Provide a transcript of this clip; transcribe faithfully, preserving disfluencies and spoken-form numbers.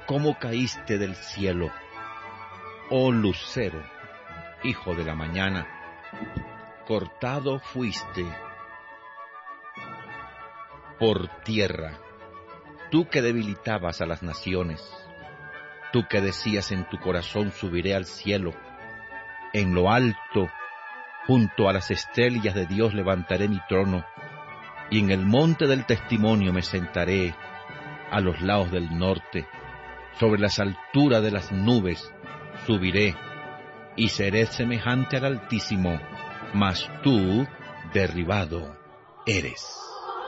cómo caíste del cielo, oh lucero, hijo de la mañana. Cortado fuiste por tierra, tú que debilitabas a las naciones, tú que decías en tu corazón: subiré al cielo, en lo alto, junto a las estrellas de Dios levantaré mi trono, y en el monte del testimonio me sentaré a los lados del norte, sobre las alturas de las nubes subiré, y seré semejante al Altísimo, mas tú derribado eres.